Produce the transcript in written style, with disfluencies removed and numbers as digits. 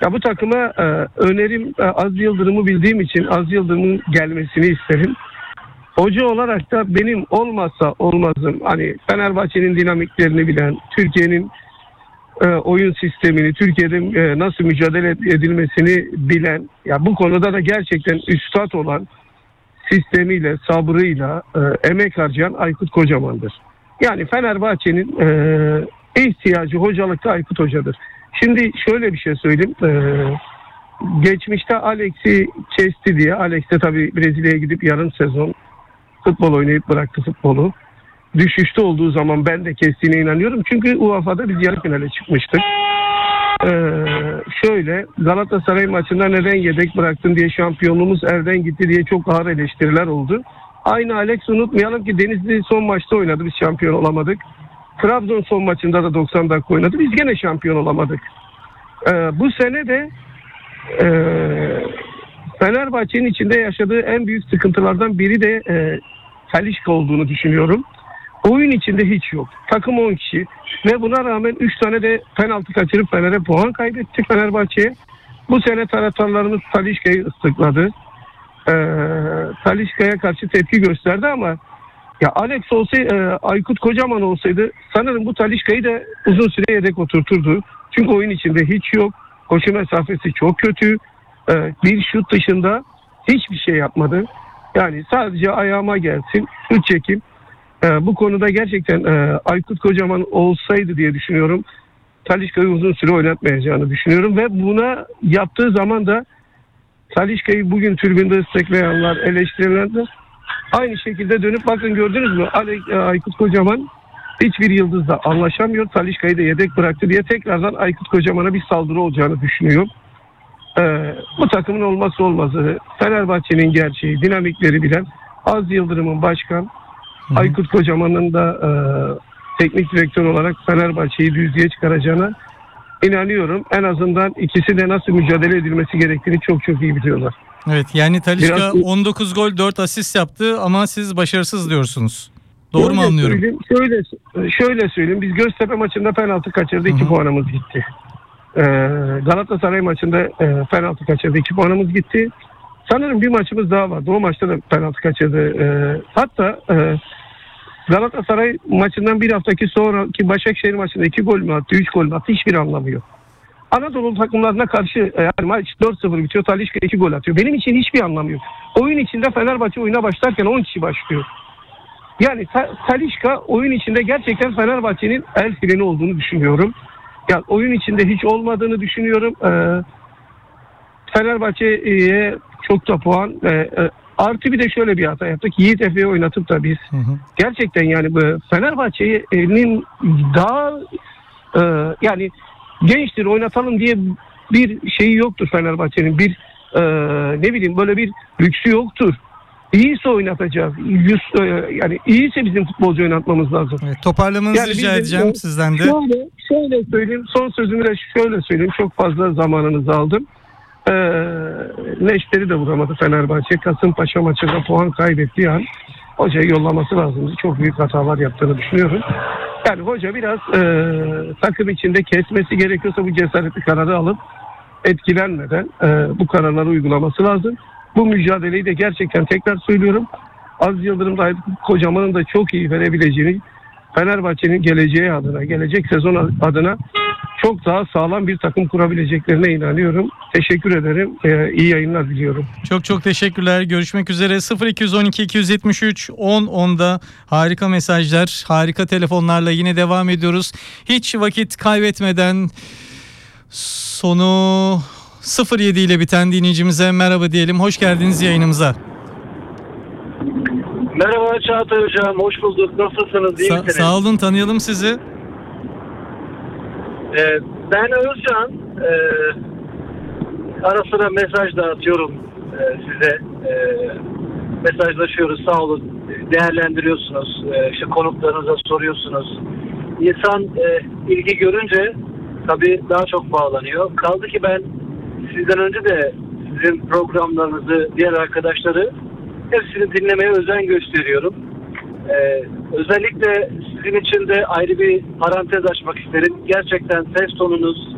Ya bu takıma önerim Az Yıldırım'ı bildiğim için Az Yıldırım'ın gelmesini isterim. Hoca olarak da benim olmazsa olmazım. Hani Fenerbahçe'nin dinamiklerini bilen, Türkiye'nin oyun sistemini, Türkiye'de nasıl mücadele edilmesini bilen, ya bu konuda da gerçekten üstad olan, sistemiyle, sabrıyla emek harcayan Aykut Kocaman'dır. Yani Fenerbahçe'nin ihtiyacı hocalıkta Aykut Hoca'dır. Şimdi şöyle bir şey söyleyeyim. Geçmişte Alex'i kesti diye, Alex de tabii Brezilya'ya gidip yarım sezon futbol oynayıp bıraktı futbolu. Düşüşte olduğu zaman ben de kestiğine inanıyorum. Çünkü UEFA'da biz yarı finale çıkmıştık. Şöyle Galatasaray maçında neden yedek bıraktın diye şampiyonluğumuz elden gitti diye çok ağır eleştiriler oldu. Aynı Alex, unutmayalım ki Denizli son maçta oynadı, biz şampiyon olamadık. Trabzon son maçında da 90 dakika oynadı, biz gene şampiyon olamadık. Bu sene de Fenerbahçe'nin içinde yaşadığı en büyük sıkıntılardan biri de Talisca olduğunu düşünüyorum. Oyun içinde hiç yok. Takım 10 kişi ve buna rağmen 3 tane de penaltı kaçırıp Fener'e puan kaybetti Fenerbahçe'ye. Bu sene taraftarlarımız Talisca'yı ıslıkladı. Talisca'ya karşı tepki gösterdi ama ya Alex olsaydı, Aykut Kocaman olsaydı sanırım bu Talisca'yı da uzun süre yedek oturturdu. Çünkü oyun içinde hiç yok. Koşu mesafesi çok kötü. Bir şut dışında hiçbir şey yapmadı. Yani sadece ayağıma gelsin, şut çekim. Bu konuda gerçekten Aykut Kocaman olsaydı diye düşünüyorum. Talisca'yı uzun süre oynatmayacağını düşünüyorum ve buna yaptığı zaman da Talisca'yı bugün tribünde ıslaklayanlar, eleştirilenler aynı şekilde dönüp bakın, gördünüz mü? Aykut Kocaman hiçbir yıldızla anlaşamıyor. Talisca'yı da yedek bıraktı diye tekrardan Aykut Kocaman'a bir saldırı olacağını düşünüyor. Bu takımın olmazsa olmazı, Fenerbahçe'nin gerçeği, dinamikleri bilen Az Yıldırım'ın başkan, Aykut Kocaman'ın da teknik direktör olarak Fenerbahçe'yi düzlüğe çıkaracağına inanıyorum. En azından ikisi de nasıl mücadele edilmesi gerektiğini çok çok iyi biliyorlar. Evet, yani Talisca Biraz 19 gol 4 asist yaptı ama siz başarısız diyorsunuz. Doğru mu anlıyorum? Şöyle söyleyeyim. Biz Göztepe maçında penaltı kaçırdı, 2 puanımız gitti. Galatasaray maçında penaltı kaçırdı, 2 puanımız gitti. Sanırım bir maçımız daha vardı. O maçta da penaltı kaçırdı. Hatta Galatasaray maçından bir haftaki sonraki Başakşehir maçında 2 gol mü attı, 3 gol mü attı, hiçbir anlamı yok. Anadolu takımlarına karşı yani maç 4-0 bitiyor, Talisca 2 gol atıyor. Benim için hiçbir anlamı yok. Oyun içinde Fenerbahçe oyuna başlarken 10 kişi başlıyor. Yani Talisca oyun içinde gerçekten Fenerbahçe'nin el freni olduğunu düşünüyorum. Ya oyun içinde hiç olmadığını düşünüyorum. Fenerbahçe'ye çok da puan. Artı bir de şöyle bir hata yaptık. Yiğit Efe'yi oynatıp da biz gerçekten yani Fenerbahçe'nin daha yani gençtir oynatalım diye bir şeyi yoktur Fenerbahçe'nin. Bir ne bileyim böyle bir lüksü yoktur. İyiyse oynatacağız. Yani iyiyse bizim futbolcu oynatmamız lazım. Evet, toparlamanızı yani rica edeceğim sizden de. Şöyle söyleyeyim. Son sözümü de şöyle söyleyeyim. Çok fazla zamanınızı aldım. Neşter'i de vuramadı Fenerbahçe. Kasımpaşa maçında puan kaybettiği an hocayı yollaması lazımdı. Çok büyük hatalar yaptığını düşünüyorum. Yani hoca biraz takım içinde kesmesi gerekiyorsa bu cesaretli kararı alıp etkilenmeden bu kararları uygulaması lazım. Bu mücadeleyi de gerçekten tekrar söylüyorum. Az Yıldırım da Aykut Kocaman'ın da çok iyi verebileceğini, Fenerbahçe'nin geleceği adına, gelecek sezon adına çok daha sağlam bir takım kurabileceklerine inanıyorum. Teşekkür ederim. İyi yayınlar diliyorum. Çok çok teşekkürler. Görüşmek üzere. 0212 273 10'da harika mesajlar, harika telefonlarla yine devam ediyoruz. Hiç vakit kaybetmeden sonu 07 ile biten dinleyicimize merhaba diyelim. Hoş geldiniz yayınımıza. Merhaba Çağatay Hocam, hoş bulduk. Nasılsınız, iyi misiniz? Sağ olun, tanıyalım sizi. Ben Özcan. Ara sıra mesaj da atıyorum size. Mesajlaşıyoruz, sağ olun. Değerlendiriyorsunuz. İşte konuklarınıza soruyorsunuz. İnsan ilgi görünce tabii daha çok bağlanıyor. Kaldı ki ben sizden önce de sizin programlarınızı, diğer arkadaşları hepsini dinlemeye özen gösteriyorum. Özellikle sizin için de ayrı bir parantez açmak isterim. Gerçekten ses tonunuz,